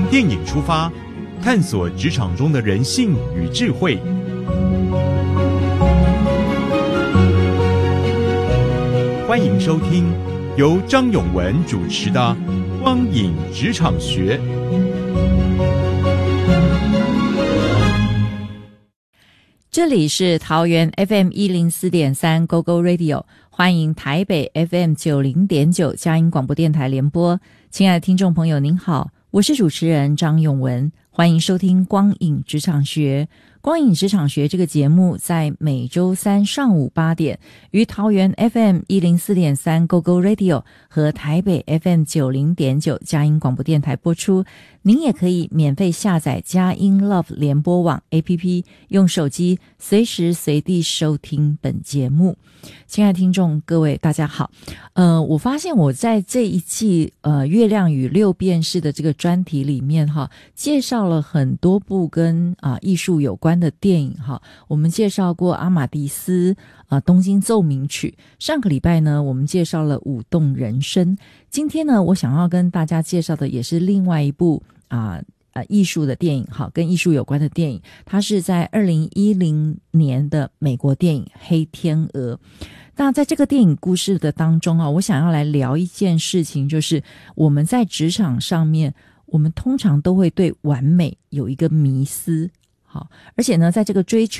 电影出发，探索职场中的人性与智慧。欢迎收听由张永文主持的《光影职场学》。 这里是桃园 FM 104.3 GoGo Radio， 欢迎台北 FM 90.9 佳音广播电台联播。亲爱的听众朋友您好，我是主持人张永文，欢迎收听光影职场学。光影职场学这个节目在每周三上午8点于桃园 FM 104.3 GoGo Radio 和台北 FM 90.9 佳音广播电台播出。您也可以免费下载佳音 Love 联播网 APP， 用手机随时随地收听本节目。亲爱的听众各位大家好，我发现我在这一季月亮与六便士的这个专题里面介绍了很多部跟艺术有关的电影我们介绍过阿玛迪斯东京奏鸣曲，上个礼拜呢我们介绍了舞动人生，今天呢我想要跟大家介绍的也是另外一部艺术的电影跟艺术有关的电影，它是在2010年的美国电影《黑天鹅》。那在这个电影故事的当中我想要来聊一件事情，就是我们在职场上面，我们通常都会对完美有一个迷思，而且呢在这个追求